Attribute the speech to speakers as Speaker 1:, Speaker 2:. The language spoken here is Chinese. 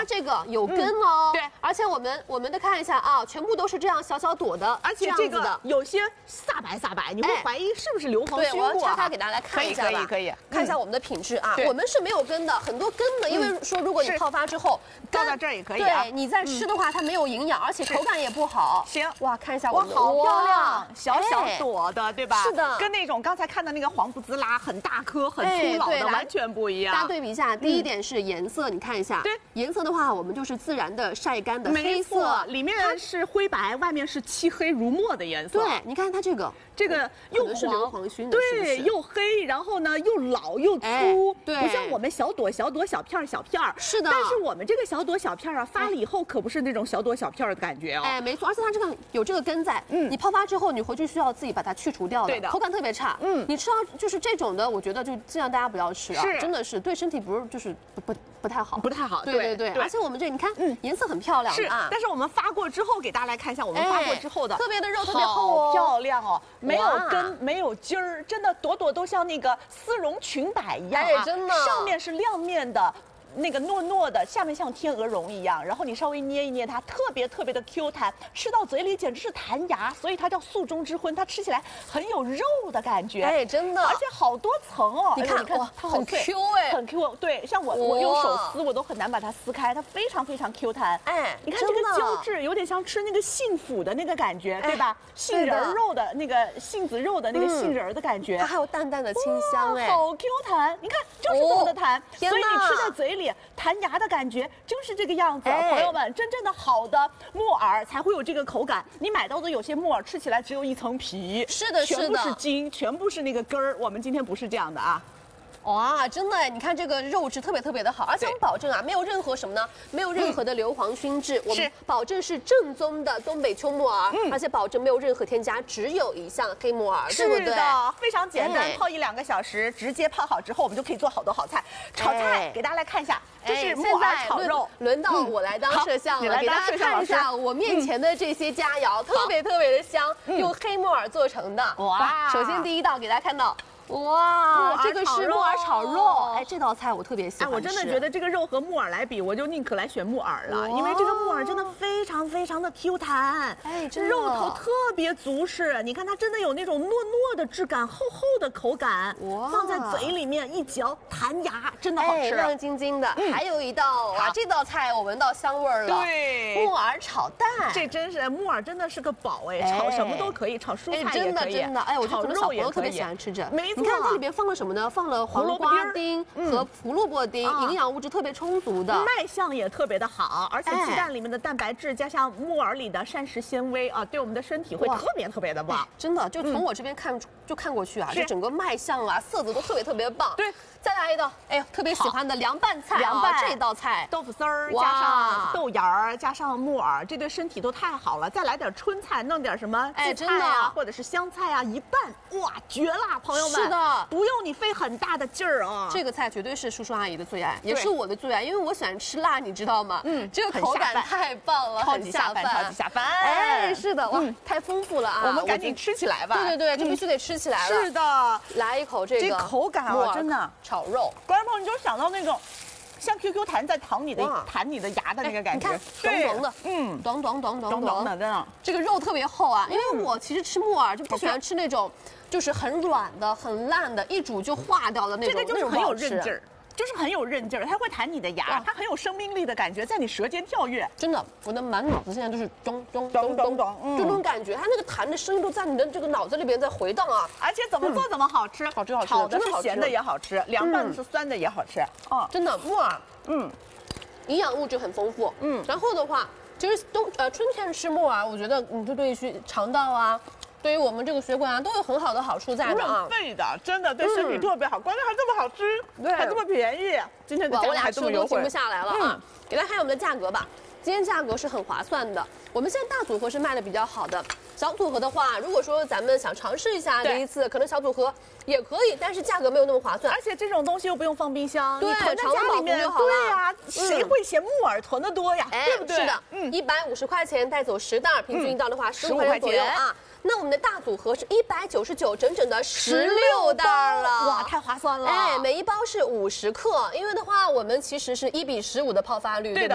Speaker 1: 这个有根哦，
Speaker 2: 对，
Speaker 1: 而且我们的看一下啊，全部都是这样小小朵的，
Speaker 2: 而且这个有些煞白，你会怀疑是不是硫磺熏过？
Speaker 1: 对，我要拆开给大家来看一下吧，
Speaker 2: 可以，
Speaker 1: 看一下我们的品质啊，我们是没有根的，很多根的，因为说如果你泡发之后
Speaker 2: 倒到这儿也可以啊，
Speaker 1: 对，你再吃的话它没有营养，而且口感也不好。
Speaker 2: 行，
Speaker 1: 哇，看一下我们的，
Speaker 2: 好漂亮，小朵的，对吧？
Speaker 1: 是的，
Speaker 2: 跟那种刚才看的那个黄不滋拉很大颗、很粗老的完全不一样。
Speaker 1: 大家对比一下，第一点是颜色，你看一下，
Speaker 2: 对，
Speaker 1: 颜色的话，我们就是自然的晒干的黑色，
Speaker 2: 里面是灰白，外面是漆黑如墨的颜色。
Speaker 1: 对，你看它这个
Speaker 2: 又
Speaker 1: 是硫磺熏的，
Speaker 2: 对，又黑，然后呢又老又粗，
Speaker 1: 对，
Speaker 2: 不像我们小朵小片。
Speaker 1: 是的，
Speaker 2: 但是我们这个小朵小片啊，发了以后可不是那种小朵小片的感觉哦。
Speaker 1: 哎，没错，而且它这个有这个根在，你泡发之后，你回去需要自己把它去除掉的，
Speaker 2: 对的，
Speaker 1: 口感特别差。你吃到就是这种的，我觉得就尽量大家不要吃啊，真的是对身体不是就是不太好，对，而且我们这你看，颜色很漂亮啊。
Speaker 2: 但是我们发过之后，给大家来看一下我们发过之后的，
Speaker 1: 特别的肉特别厚哦，
Speaker 2: 漂亮哦，没有根没有筋儿，真的朵朵都像那个丝绒裙摆一样啊，
Speaker 1: 真的，
Speaker 2: 上面是亮面的。那个糯糯的，下面像天鹅绒一样，然后你稍微捏一捏它，特别的 Q 弹，吃到嘴里简直是弹牙，所以它叫素中之荤，它吃起来很有肉的感觉，
Speaker 1: 哎，真的，
Speaker 2: 而且好多层哦，
Speaker 1: 你看
Speaker 2: 哇，它
Speaker 1: 很 Q 哎，
Speaker 2: 很 Q， 对，像我用手撕我都很难把它撕开，它非常 Q 弹，
Speaker 1: 哎，
Speaker 2: 你看这个胶质有点像吃那个杏脯的那个感觉，对吧？杏仁肉的那个杏子肉的那个杏仁的感觉，
Speaker 1: 它还有淡淡的清香哎，
Speaker 2: 好 Q 弹，你看就是这么的弹，
Speaker 1: 所
Speaker 2: 以你吃在嘴里弹牙的感觉就是这个样子。朋友们，真正的好的木耳才会有这个口感。你买到的有些木耳吃起来只有一层皮，
Speaker 1: 是的，
Speaker 2: 全部是筋，全部是那个根儿。我们今天不是这样的啊。
Speaker 1: 哇，真的，你看这个肉质特别的好，而且我们保证啊，没有任何什么呢？没有任何的硫磺熏制，我们保证是正宗的东北秋木耳，而且保证没有任何添加，只有一项黑木耳，对不对？
Speaker 2: 是的，非常简单，泡1-2个小时，直接泡好之后，我们就可以做好多好菜。炒菜给大家来看一下，这是木耳炒肉。
Speaker 1: 轮到我来当摄像了，给大家看一下我面前的这些佳肴，特别的香，用黑木耳做成的。哇，首先第一道给大家看到。哇，这个是木耳炒肉，哎，这道菜我特别喜欢吃。
Speaker 2: 我真的觉得这个肉和木耳来比，我就宁可来选木耳了，因为这个木耳真的非常的 Q 弹，
Speaker 1: 哎，
Speaker 2: 肉头特别足实，你看它真的有那种糯糯的质感，厚的口感，放在嘴里面一嚼弹牙，真的好吃，
Speaker 1: 亮晶晶的。还有一道啊，这道菜我闻到香味了，
Speaker 2: 对，
Speaker 1: 木耳炒蛋，
Speaker 2: 这真是木耳真的是个宝哎，炒什么都可以，炒蔬菜也可以，
Speaker 1: 真的，哎，我觉得小朋友特别喜欢吃这。
Speaker 2: 没。
Speaker 1: 你看这里边放了什么呢？放了黄瓜丁和胡萝卜丁，营养物质特别充足的，
Speaker 2: 卖相也特别的好，而且鸡蛋里面的蛋白质加上木耳里的膳食纤维啊，对我们的身体会特别的棒。
Speaker 1: 真的，就从我这边看过去啊，这整个卖相啊，色泽都特别棒。
Speaker 2: 对，
Speaker 1: 再来一道，哎呦，特别喜欢的凉拌菜，这道菜
Speaker 2: 豆腐丝儿加上豆芽儿加上木耳，这对身体都太好了。再来点春菜，弄点什么荠菜啊，或者是香菜啊，一拌，哇，绝啦，朋友们！
Speaker 1: 是的，
Speaker 2: 不用你费很大的劲儿啊。
Speaker 1: 这个菜绝对是叔叔阿姨的最爱，也是我的最爱，因为我喜欢吃辣，你知道吗？这个口感太棒了，
Speaker 2: 超级下饭。
Speaker 1: 哎，是的，哇，太丰富了啊！
Speaker 2: 我们赶紧吃起来吧。
Speaker 1: 对，这必须得吃起来了。
Speaker 2: 是的，
Speaker 1: 来一口这个
Speaker 2: 口感啊，真的
Speaker 1: 炒肉，
Speaker 2: 观众朋友你就想到那种。像 QQ 弹在弹你的牙的那个感觉，
Speaker 1: 短的，短的，真的。这个肉特别厚啊，因为我其实吃木耳就不喜欢吃那种就是很软的、很烂的，一煮就化掉的那种。
Speaker 2: 这个就是很有韧劲儿，就是很有韧劲儿，它会弹你的牙，它很有生命力的感觉，在你舌尖跳跃。
Speaker 1: 真的，我的满脑子现在就是咚，就那种感觉，它那个弹的声音都在你的这个脑子里边在回荡啊！
Speaker 2: 而且怎么做怎么好吃，炒的是咸的也好吃，凉拌的是酸的也好吃。哦，
Speaker 1: 真的木耳，营养物质很丰富，然后的话，其实春天吃木耳，我觉得你就对于肠道啊。对于我们这个血管啊，都有很好的好处在的啊。
Speaker 2: 对的，真的对身体特别好，关键还这么好吃，还这么便宜。今天的价格还这么优惠，
Speaker 1: 我俩吃都停不下来了啊！给大家看我们的价格吧，今天价格是很划算的。我们现在大组合是卖的比较好的，小组合的话，如果说咱们想尝试一下第一次，可能小组合也可以，但是价格没有那么划算。
Speaker 2: 而且这种东西又不用放冰箱，
Speaker 1: 对，
Speaker 2: 囤在家里面就好了。对呀，谁会嫌木耳囤的多呀？对不对？
Speaker 1: 是的，150块钱带走10袋，平均一袋的话15块钱左右啊。那我们的大组合是199，整整的16袋了，
Speaker 2: 哇，太划算了！
Speaker 1: 哎，每一包是50克，因为的话我们其实是1比15的泡发率，对吧？